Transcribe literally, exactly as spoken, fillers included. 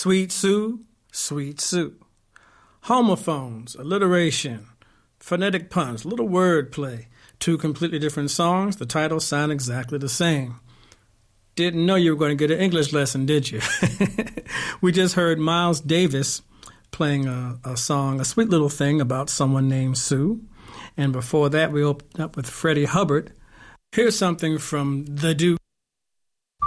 Sweet Sue, Sweet Sue. Homophones, alliteration, phonetic puns, little word play. Two completely different songs. The titles sound exactly the same. Didn't know you were going to get an English lesson, did you? We just heard Miles Davis playing a, a song, a sweet little thing about someone named Sue. And before that, we opened up with Freddie Hubbard. Here's something from The Duke.